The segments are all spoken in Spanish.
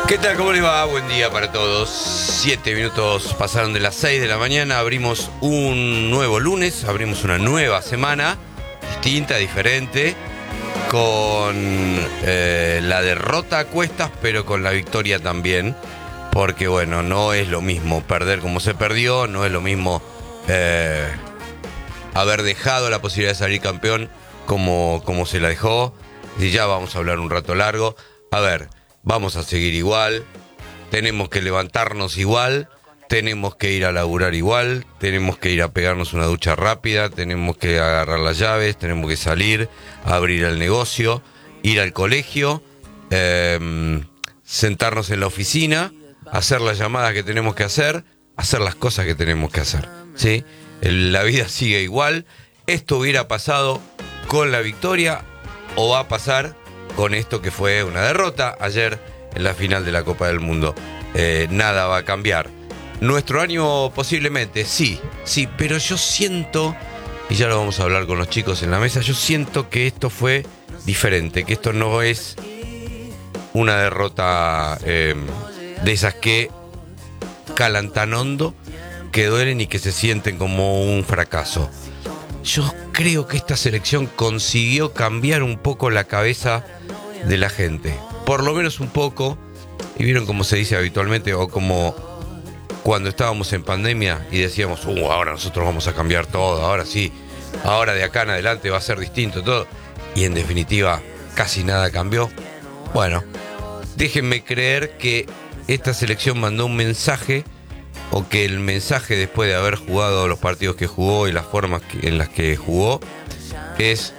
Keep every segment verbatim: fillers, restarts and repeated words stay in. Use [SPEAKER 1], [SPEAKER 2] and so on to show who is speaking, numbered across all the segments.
[SPEAKER 1] ¿Qué tal? ¿Cómo les va? Buen día para todos. Siete minutos pasaron de las seis de la mañana. Abrimos un nuevo lunes, abrimos una nueva semana, distinta, diferente, con eh, la derrota a cuestas, pero con la victoria también. Porque bueno, no es lo mismo perder como se perdió, no es lo mismo eh, haber dejado la posibilidad de salir campeón como, como se la dejó. Y ya vamos a hablar un rato largo. A ver, vamos a seguir igual, tenemos que levantarnos igual, tenemos que ir a laburar igual, tenemos que ir a pegarnos una ducha rápida, tenemos que agarrar las llaves, tenemos que salir, abrir el negocio, ir al colegio, eh, sentarnos en la oficina, hacer las llamadas que tenemos que hacer, hacer las cosas que tenemos que hacer, ¿sí? La vida sigue igual. Esto hubiera pasado con la victoria o va a pasar con esto que fue una derrota ayer en la final de la Copa del Mundo. Eh, nada va a cambiar. Nuestro ánimo posiblemente, sí, sí, pero yo siento, y ya lo vamos a hablar con los chicos en la mesa, yo siento que esto fue diferente, que esto no es una derrota eh, de esas que calan tan hondo, que duelen y que se sienten como un fracaso. Yo creo que esta selección consiguió cambiar un poco la cabeza de la gente, por lo menos un poco, y vieron como se dice habitualmente, o como cuando estábamos en pandemia y decíamos, uh, ahora nosotros vamos a cambiar todo, ahora sí, ahora de acá en adelante va a ser distinto todo, y en definitiva casi nada cambió. Bueno, déjenme creer que esta selección mandó un mensaje, o que el mensaje después de haber jugado los partidos que jugó y las formas que, en las que jugó, es: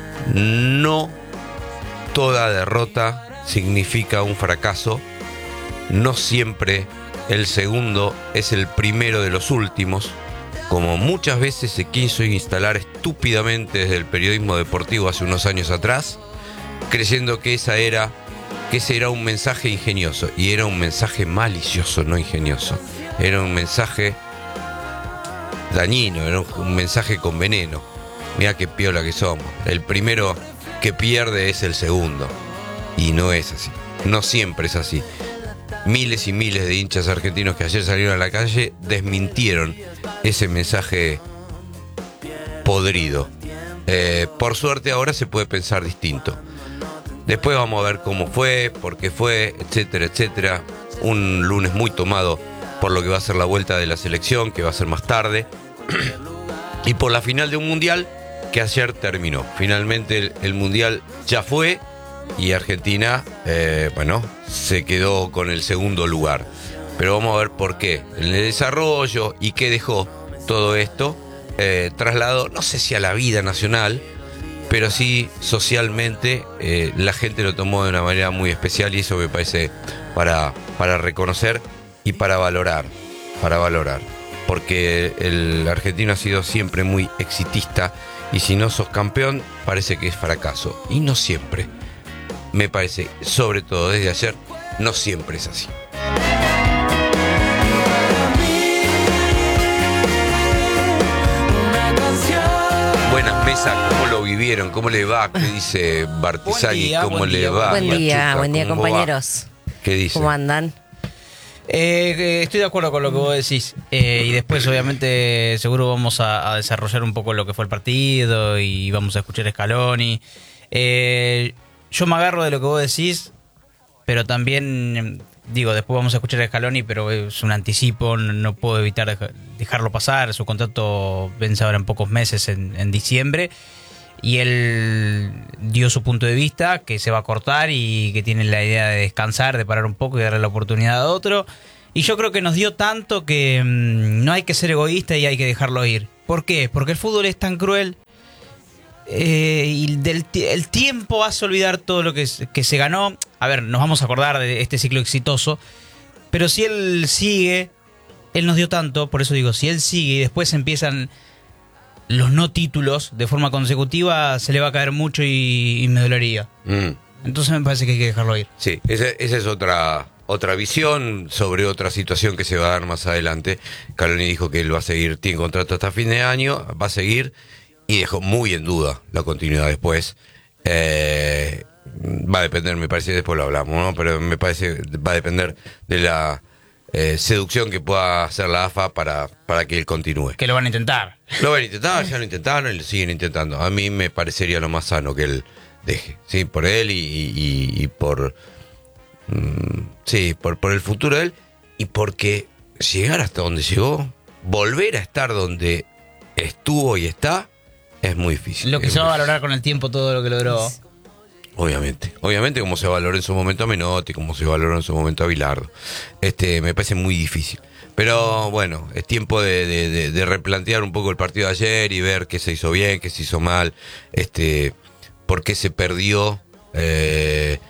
[SPEAKER 1] no toda derrota significa un fracaso, no siempre el segundo es el primero de los últimos, como muchas veces se quiso instalar estúpidamente desde el periodismo deportivo hace unos años atrás, creyendo que esa era, que ese era un mensaje ingenioso, y era un mensaje malicioso, no ingenioso, era un mensaje dañino, era un, un mensaje con veneno. Mirá qué piola que somos, el primero que pierde es el segundo, y no es así, no siempre es así. Miles y miles de hinchas argentinos que ayer salieron a la calle desmintieron ese mensaje podrido. Eh, por suerte ahora se puede pensar distinto. Después vamos a ver cómo fue, por qué fue, etcétera, etcétera. Un lunes muy tomado por lo que va a ser la vuelta de la selección, que va a ser más tarde, y por la final de un mundial que ayer terminó. Finalmente el, el mundial ya fue, y Argentina, eh, bueno, se quedó con el segundo lugar. Pero vamos a ver por qué. En el desarrollo y qué dejó todo esto, eh, trasladó, no sé si a la vida nacional, pero sí socialmente, eh, la gente lo tomó de una manera muy especial, y eso me parece para, para reconocer y para valorar, para valorar. Porque el argentino ha sido siempre muy exitista, y si no sos campeón, parece que es fracaso. Y no siempre. Me parece, sobre todo desde ayer, no siempre es así. Buenas mesas, ¿cómo lo vivieron? ¿Cómo le va? ¿Qué dice Bartizaghi? ¿Cómo le
[SPEAKER 2] día,
[SPEAKER 1] va?
[SPEAKER 2] Buen día,
[SPEAKER 1] Machuca,
[SPEAKER 2] buen día,
[SPEAKER 1] Va?
[SPEAKER 2] compañeros.
[SPEAKER 1] ¿Qué dice?
[SPEAKER 2] ¿Cómo andan?
[SPEAKER 3] Eh, eh, estoy de acuerdo con lo que vos decís, eh, y después obviamente seguro vamos a, a desarrollar un poco lo que fue el partido y vamos a escuchar a Scaloni. Eh, yo me agarro de lo que vos decís, pero también digo, después vamos a escuchar a Scaloni, pero es un anticipo, no, no puedo evitar deja, dejarlo pasar. Su contrato vence ahora en pocos meses, en, en diciembre, y él dio su punto de vista, que se va a cortar y que tiene la idea de descansar, de parar un poco y darle la oportunidad a otro. Y yo creo que nos dio tanto que mmm, no hay que ser egoísta y hay que dejarlo ir. ¿Por qué? Porque el fútbol es tan cruel, eh, y del el tiempo hace olvidar todo lo que, que se ganó. A ver, nos vamos a acordar de este ciclo exitoso, pero si él sigue, él nos dio tanto, por eso digo, si él sigue y después empiezan los no títulos de forma consecutiva, se le va a caer mucho y, y me dolería. Mm. Entonces me parece que hay que dejarlo ir.
[SPEAKER 1] Sí, esa, esa es otra otra visión sobre otra situación que se va a dar más adelante. Scaloni dijo que él va a seguir, tiene contrato hasta fin de año, va a seguir, y dejó muy en duda la continuidad después. Eh, va a depender, me parece, después lo hablamos, ¿no? Pero me parece va a depender de la eh, seducción que pueda hacer la A F A para, para que él continúe.
[SPEAKER 3] Que lo van a intentar.
[SPEAKER 1] Lo van a intentar, ya lo intentaron y lo siguen intentando. A mí me parecería lo más sano que él deje, sí, por él y, y, y por mm, sí, por, por el futuro de él y porque llegar hasta donde llegó, volver a estar donde estuvo y está, es muy difícil.
[SPEAKER 3] Lo que se va a valorar con el tiempo todo lo que logró.
[SPEAKER 1] Obviamente, obviamente como se valoró en su momento a Menotti, como se valoró en su momento a Bilardo. Este, me parece muy difícil. Pero bueno, es tiempo de, de, de, de replantear un poco el partido de ayer y ver qué se hizo bien, qué se hizo mal, este, por qué se perdió, eh,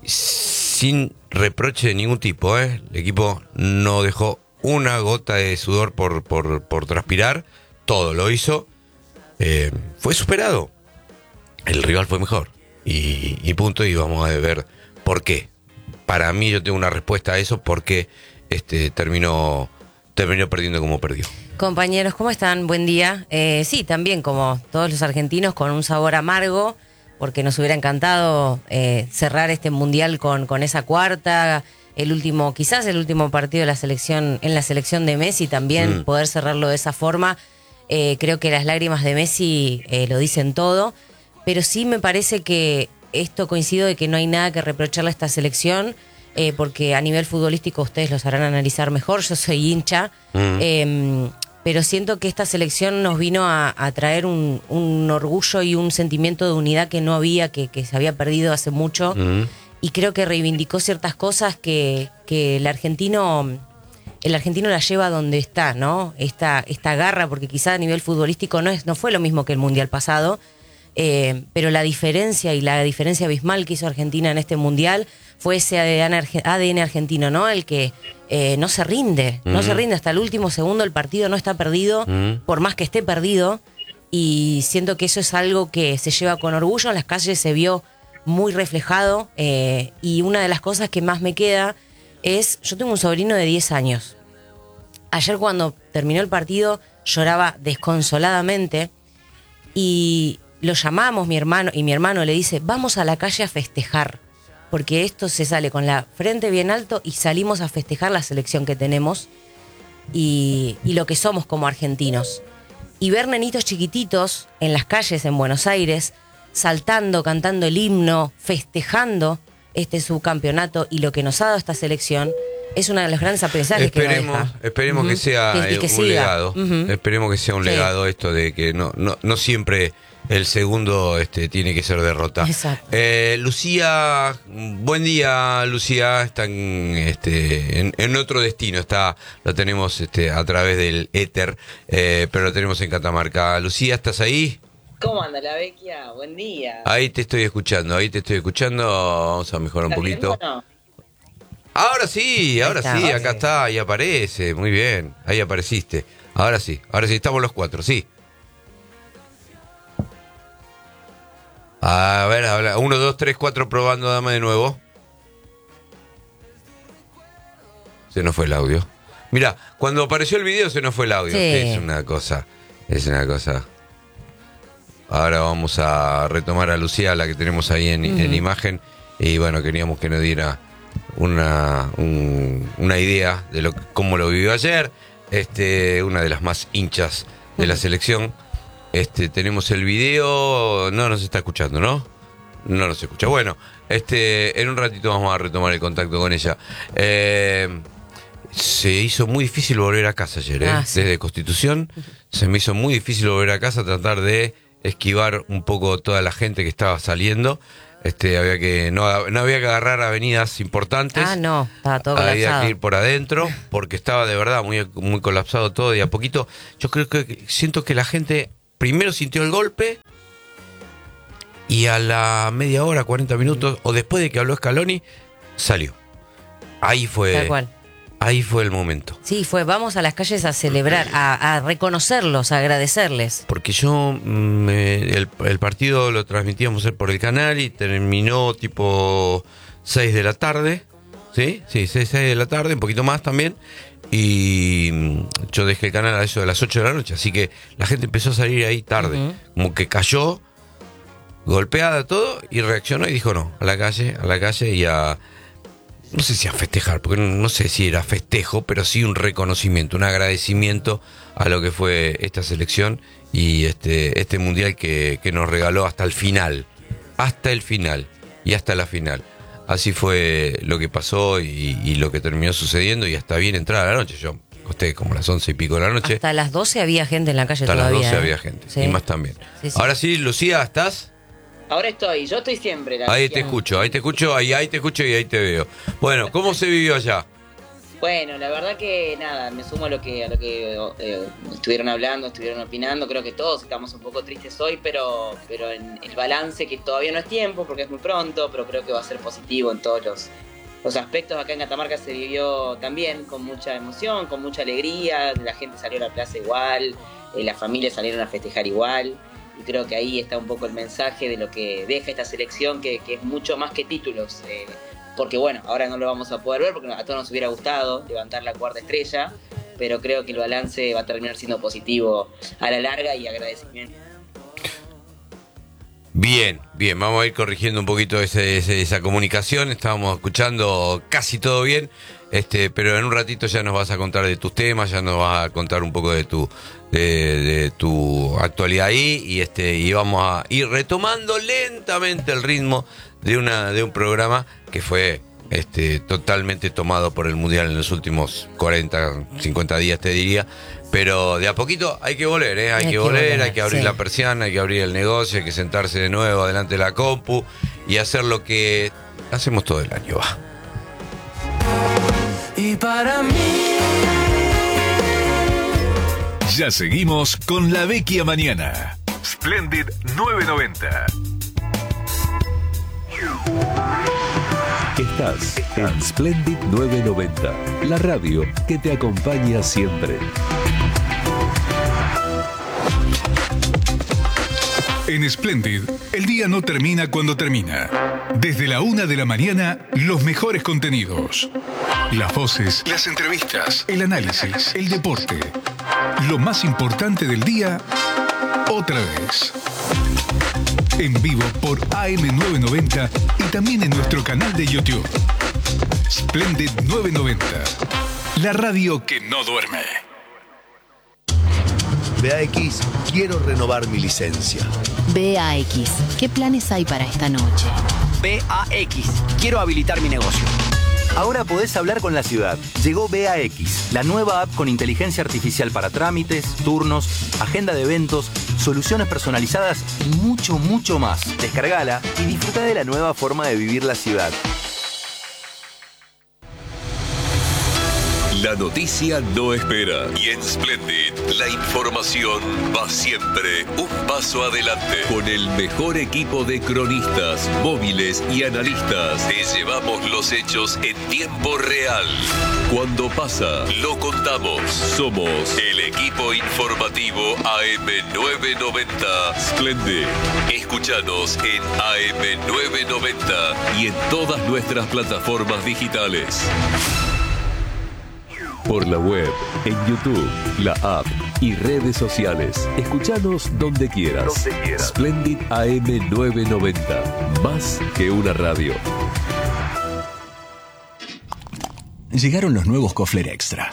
[SPEAKER 1] sin reproche de ningún tipo, ¿eh? El equipo no dejó una gota de sudor por, por, por transpirar, todo lo hizo, eh, fue superado, el rival fue mejor. Y, y punto, y vamos a ver por qué. Para mí yo tengo una respuesta a eso, porque este, terminó, terminó perdiendo como perdió.
[SPEAKER 2] Compañeros, ¿cómo están? Buen día. Eh, sí, también como todos los argentinos, con un sabor amargo, porque nos hubiera encantado eh, cerrar este mundial con, con esa cuarta, el último, quizás el último partido de la selección, en la selección de Messi también, mm. poder cerrarlo de esa forma. Eh, creo que las lágrimas de Messi eh, lo dicen todo. Pero sí me parece que esto coincido de que no hay nada que reprocharle a esta selección, eh, porque a nivel futbolístico ustedes lo sabrán analizar mejor, yo soy hincha, mm. eh, pero siento que esta selección nos vino a, a traer un, un orgullo y un sentimiento de unidad que no había, que, que se había perdido hace mucho, mm. y creo que reivindicó ciertas cosas que, que el argentino... El argentino la lleva donde está, ¿no? Esta, esta garra, porque quizá a nivel futbolístico no, es, no fue lo mismo que el Mundial pasado, Eh, pero la diferencia y la diferencia abismal que hizo Argentina en este mundial fue ese A D N argentino, ¿no? El que eh, no se rinde, mm. no se rinde hasta el último segundo, el partido no está perdido, mm. por más que esté perdido, y siento que eso es algo que se lleva con orgullo, en las calles se vio muy reflejado, eh, y una de las cosas que más me queda es, yo tengo un sobrino de diez años, ayer cuando terminó el partido lloraba desconsoladamente, y lo llamamos mi hermano, y mi hermano le dice, vamos a la calle a festejar, porque esto se sale con la frente bien alto y salimos a festejar la selección que tenemos y, y lo que somos como argentinos. Y ver nenitos chiquititos en las calles en Buenos Aires, saltando, cantando el himno, festejando este subcampeonato y lo que nos ha dado esta selección, es uno de los grandes aprendizajes que nos deja.
[SPEAKER 1] Esperemos uh-huh. que sea que, que un siga. legado, uh-huh. esperemos que sea un sí. legado esto de que no, no, no siempre... el segundo este, tiene que ser derrota.
[SPEAKER 2] Exacto.
[SPEAKER 1] Eh, Lucía, buen día, Lucía. Está en, este, en, en otro destino. Está, lo tenemos este, a través del éter, eh, pero lo tenemos en Catamarca. Lucía, ¿estás ahí?
[SPEAKER 4] ¿Cómo anda la Vecchia? Buen día.
[SPEAKER 1] Ahí te estoy escuchando, ahí te estoy escuchando. Vamos a mejorar un poquito.
[SPEAKER 4] No?
[SPEAKER 1] Ahora sí, ahora está, sí, acá está, ahí aparece. Muy bien, ahí apareciste. Ahora sí, ahora sí, estamos los cuatro, sí. A ver, habla. Uno, dos, tres, cuatro, probando, dame de nuevo. Se nos fue el audio. Mirá, cuando apareció el video se nos fue el audio.
[SPEAKER 2] Sí.
[SPEAKER 1] Es una cosa, es una cosa. Ahora vamos a retomar a Lucía, la que tenemos ahí en, uh-huh. en imagen. Y bueno, queríamos que nos diera una, un, una idea de lo, cómo lo vivió ayer. Este, una de las más hinchas de uh-huh. la selección. Este, tenemos el video, no nos está escuchando, ¿no? No nos escucha. Bueno, este, en un ratito vamos a retomar el contacto con ella. Eh, se hizo muy difícil volver a casa ayer, ¿eh? Ah, sí. Desde Constitución se me hizo muy difícil volver a casa, tratar de esquivar un poco toda la gente que estaba saliendo. Este, había que no, no había que agarrar avenidas importantes.
[SPEAKER 2] Ah, no, estaba todo colapsado.
[SPEAKER 1] Había que ir por adentro, porque estaba de verdad muy, muy colapsado todo, y a poquito. Yo creo que siento que la gente primero sintió el golpe y a la media hora, cuarenta minutos, o después de que habló Scaloni, salió. Ahí fue.
[SPEAKER 2] Tal cual.
[SPEAKER 1] Ahí fue el momento.
[SPEAKER 2] Sí, fue, vamos a las calles a celebrar, a, a reconocerlos, a agradecerles.
[SPEAKER 1] Porque yo, me, el, el partido lo transmitíamos por el canal y terminó tipo seis de la tarde, ¿sí? Sí, seis de la tarde, un poquito más también. Y yo dejé el canal a eso de las ocho de la noche, así que la gente empezó a salir ahí tarde. Uh-huh. Como que cayó golpeada, todo, y reaccionó y dijo no, a la calle, a la calle y a... No sé si a festejar, porque no, no sé si era festejo, pero sí un reconocimiento, un agradecimiento a lo que fue esta selección y este, este mundial que, que nos regaló hasta el final, hasta el final y hasta la final. Así fue lo que pasó y, y lo que terminó sucediendo y hasta bien entrada la noche. Yo acosté como a las once y pico de la noche.
[SPEAKER 2] Hasta las doce había gente en la calle
[SPEAKER 1] hasta
[SPEAKER 2] todavía.
[SPEAKER 1] Hasta las doce
[SPEAKER 2] ¿eh?
[SPEAKER 1] había gente,
[SPEAKER 2] Sí.
[SPEAKER 1] y más también.
[SPEAKER 2] Sí, sí.
[SPEAKER 1] Ahora sí, Lucía, ¿estás?
[SPEAKER 4] Ahora estoy, yo estoy siempre. La
[SPEAKER 1] Ahí
[SPEAKER 4] Vecchia.
[SPEAKER 1] te escucho, ahí te escucho, ahí, ahí te escucho y ahí te veo. Bueno, ¿cómo se vivió allá?
[SPEAKER 4] Bueno, la verdad que nada, me sumo a lo que a lo que eh, estuvieron hablando, estuvieron opinando. Creo que todos estamos un poco tristes hoy, pero pero en el balance, que todavía no es tiempo porque es muy pronto, pero creo que va a ser positivo en todos los, los aspectos. Acá en Catamarca se vivió también con mucha emoción, con mucha alegría. La gente salió a la plaza igual, eh, las familias salieron a festejar igual. Y creo que ahí está un poco el mensaje de lo que deja esta selección, que, que es mucho más que títulos. Eh, porque bueno, ahora no lo vamos a poder ver porque a todos nos hubiera gustado levantar la cuarta estrella, pero creo que el balance va a terminar siendo positivo a la larga y agradecimiento.
[SPEAKER 1] Bien, bien, vamos a ir corrigiendo un poquito ese, ese, esa comunicación. Estábamos escuchando casi todo bien, este, pero en un ratito ya nos vas a contar de tus temas, ya nos vas a contar un poco de tu de, de tu actualidad ahí y este y vamos a ir retomando lentamente el ritmo de una de un programa que fue este totalmente tomado por el mundial en los últimos cuarenta, cincuenta días, te diría. Pero de a poquito hay que volver, ¿eh? Hay, hay que, que volver, volver, hay que abrir sí. la persiana, hay que abrir el negocio, hay que sentarse de nuevo adelante de la compu y hacer lo que hacemos todo el año, va.
[SPEAKER 5] Y para mí...
[SPEAKER 6] Ya seguimos con La Vecchia Mañana. Splendid nueve noventa.
[SPEAKER 7] Estás en Splendid nueve noventa, la radio que te acompaña siempre.
[SPEAKER 6] En Splendid, el día no termina cuando termina. Desde la una de la mañana, los mejores contenidos. Las voces, las entrevistas, el análisis, el deporte. Lo más importante del día, otra vez. En vivo por A M novecientos noventa y también en nuestro canal de YouTube. Splendid nueve noventa, la radio que no duerme.
[SPEAKER 8] B A X, quiero renovar mi licencia.
[SPEAKER 9] B A X, ¿qué planes hay para esta noche?
[SPEAKER 10] B A X, quiero habilitar mi negocio. Ahora podés hablar con la ciudad. Llegó B A X, la nueva app con inteligencia artificial para trámites, turnos, agenda de eventos, soluciones personalizadas y mucho, mucho más. Descargala y disfruta de la nueva forma de vivir la ciudad.
[SPEAKER 7] La noticia no espera. Y en Splendid, la información va siempre un paso adelante. Con el mejor equipo de cronistas, móviles y analistas, te llevamos los hechos en tiempo real. Cuando pasa, lo contamos. Somos el equipo informativo A M novecientos noventa Splendid. Escúchanos en A M novecientos noventa y en todas nuestras plataformas digitales. Por la web, en YouTube, la app y redes sociales. Escúchanos donde quieras. Donde quieras. Splendid A M novecientos noventa. Más que una radio.
[SPEAKER 11] Llegaron los nuevos Kofler Extra.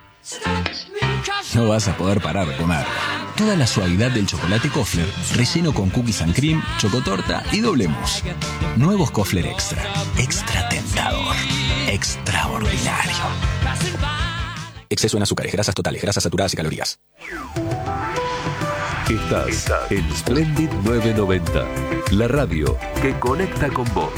[SPEAKER 11] No vas a poder parar de comer. Toda la suavidad del chocolate Kofler, relleno con cookies and cream, chocotorta y doble mousse. Nuevos Kofler Extra. Extra tentador. Extraordinario. Exceso en azúcares, grasas totales, grasas saturadas y calorías.
[SPEAKER 7] Estás, Estás en Splendid nueve noventa, la radio que conecta con vos.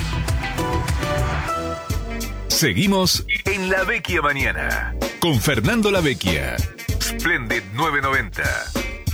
[SPEAKER 6] Seguimos en La Vecchia Mañana con Fernando La Vecchia. Splendid nueve noventa.